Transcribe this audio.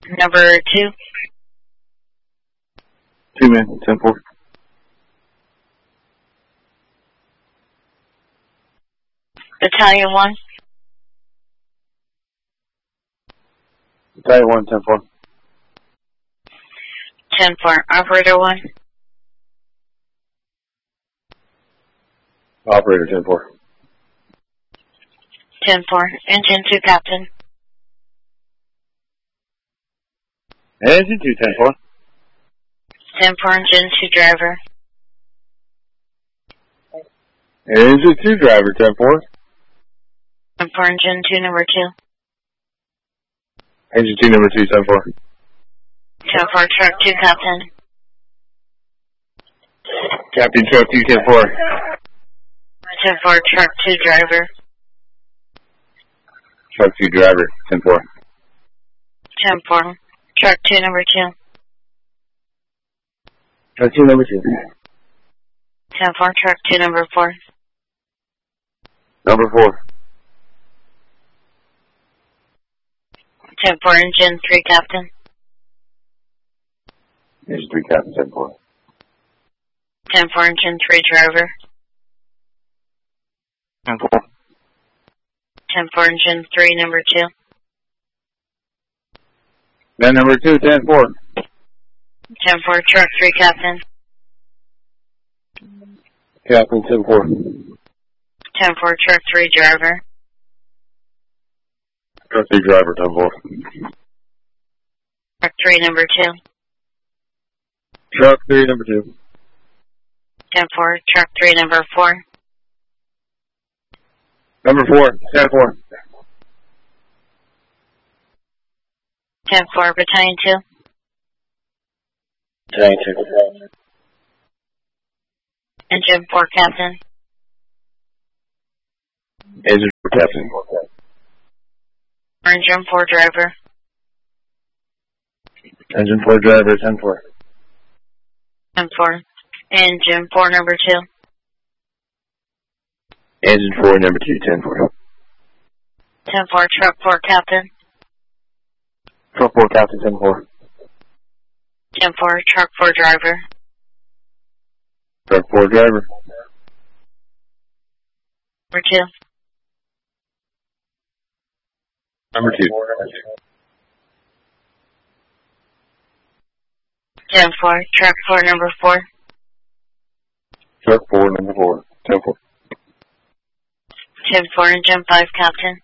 Number 2. 2 men, 10-4. Battalion 1. Battalion 1, 10-4. 10-4. Operator 1. Operator 10-4. 10-4. Engine 2 Captain. Engine 2, 10-4. 10-4. Engine 2 Driver. Engine 2 driver, 10-4. 10-4. Engine 2 number 2. Engine 2, number 2, 10-4. 10-4. Truck 2 Captain. Captain Truck 2, 10-4. 10-4. Truck 2 Driver. Truck 2 driver, 10-4. 10-4. Truck 2 number 2. Truck 2, number 2. 10-4. Truck 2 number 4. Number 4. 10-4. Engine 3 Captain. Engine 3 Captain, 10-4. 10-4. Engine 3 Driver. 10-4. 10-4. Engine 3 number 2. Man number 2, 10-4. 10-4. Truck 3 Captain. Captain, 10-4. 10-4. Truck 3 Driver. Truck 3 driver, 10-4. Truck 3 number 2. Truck 3, number 2. 10-4. Truck 3 number 4. Number 4, 10-4. 10-4. Battalion 2. Battalion 2. Engine 4 Captain. Engine 4 Captain. Engine 4 Driver. Engine 4 driver, 10-4. 10-4. Engine 4 number 2. Engine 4, number 2, 10-4. 10-4. Truck 4 Captain. Truck 4 Captain, 10-4. 10-4. Truck 4 Driver. Truck 4 driver. Number 2. Number 2. 10-4. Truck 4 number 4. Truck 4, number 4, 10-4. 10-4. Engine 5 Captain.